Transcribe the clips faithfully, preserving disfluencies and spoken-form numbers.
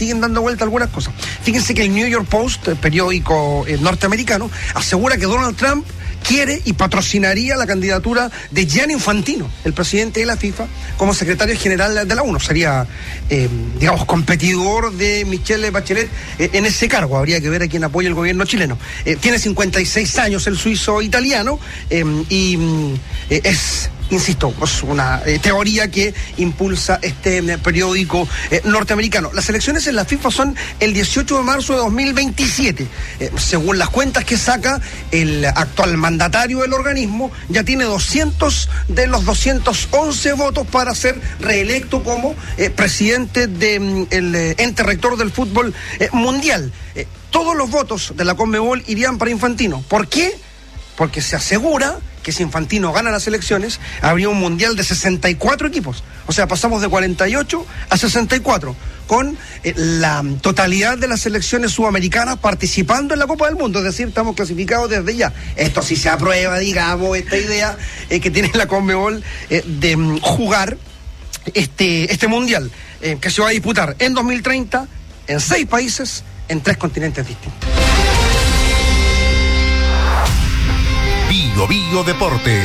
siguen dando vuelta algunas cosas. Fíjense que el New York Post, el periódico eh, norteamericano, asegura que Donald Trump quiere y patrocinaría la candidatura de Gianni Infantino, el presidente de la FIFA, como secretario general de la ONU. Sería, eh, digamos, competidor de Michelle Bachelet eh, en ese cargo. Habría que ver a quién apoya el gobierno chileno. Eh, tiene cincuenta y seis años el suizo italiano eh, y eh, es... Insisto, es una eh, teoría que impulsa este eh, periódico eh, norteamericano. Las elecciones en la FIFA son el dieciocho de marzo de dos mil veintisiete. Eh, según las cuentas que saca el actual mandatario del organismo, ya tiene doscientos de los doscientos once votos para ser reelecto como eh, presidente del de, eh, ente rector del fútbol eh, mundial. Eh, todos los votos de la Conmebol irían para Infantino. ¿Por qué? Porque se asegura que si Infantino gana las elecciones, habría un mundial de sesenta y cuatro equipos. O sea, pasamos de cuarenta y ocho a sesenta y cuatro, con eh, la totalidad de las selecciones sudamericanas participando en la Copa del Mundo. Es decir, estamos clasificados desde ya. Esto sí se aprueba, digamos, esta idea eh, que tiene la Conmebol eh, de um, jugar este, este mundial, eh, que se va a disputar en dos mil treinta, en seis países, en tres continentes distintos. Bio Bio Deportes.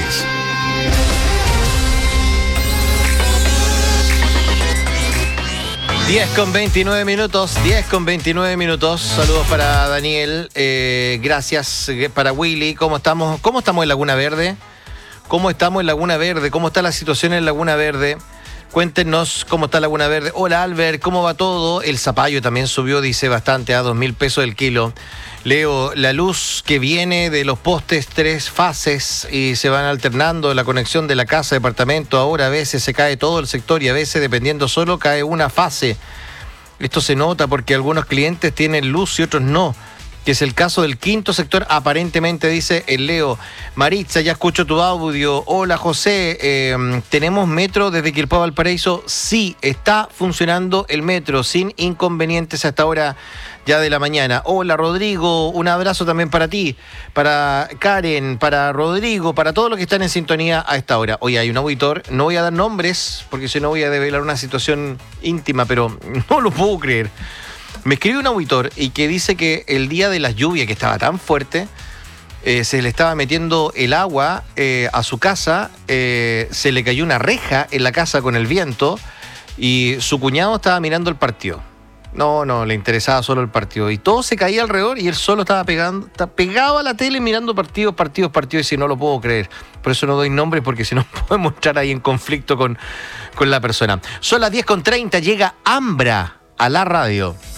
diez con veintinueve minutos, diez con veintinueve minutos. Saludos para Daniel, eh, gracias para Willy. ¿Cómo estamos? ¿Cómo estamos en Laguna Verde? ¿Cómo estamos en Laguna Verde? ¿Cómo está la situación en Laguna Verde? Cuéntenos cómo está Laguna Verde. Hola Albert, ¿cómo va todo? El zapallo también subió, dice, bastante, a dos mil pesos el kilo. Leo, la luz que viene de los postes, tres fases y se van alternando la conexión de la casa, departamento. Ahora a veces se cae todo el sector y a veces, dependiendo solo, cae una fase. Esto se nota porque algunos clientes tienen luz y otros no, que es el caso del quinto sector, aparentemente, dice el Leo. Maritza, ya escucho tu audio. Hola José, eh, ¿tenemos metro desde Quilpué a Valparaíso? Sí, está funcionando el metro sin inconvenientes hasta ahora ya de la mañana. Hola Rodrigo, un abrazo también para ti, para Karen, para Rodrigo, para todos los que están en sintonía a esta hora. Hoy hay un auditor, no voy a dar nombres porque si no voy a develar una situación íntima, pero no lo puedo creer. Me escribe un auditor y que dice que el día de las lluvias, que estaba tan fuerte, eh, se le estaba metiendo el agua eh, a su casa, eh, se le cayó una reja en la casa con el viento y su cuñado estaba mirando el partido. No, no, le interesaba solo el partido. Y todo se caía alrededor y él solo estaba pegando, pegado a la tele mirando partidos, partidos, partidos. Y si no lo puedo creer. Por eso no doy nombres, porque si no podemos entrar ahí en conflicto con, con la persona. Son las diez con treinta, llega Ambra a la radio.